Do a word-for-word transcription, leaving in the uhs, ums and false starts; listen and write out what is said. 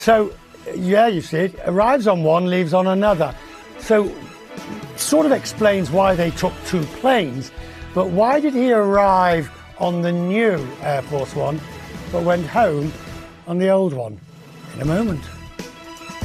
So, yeah, you see it, arrives on one, leaves on another. So, sort of explains why they took two planes, but why did he arrive on the new Air Force One, but went home on the old one? In a moment.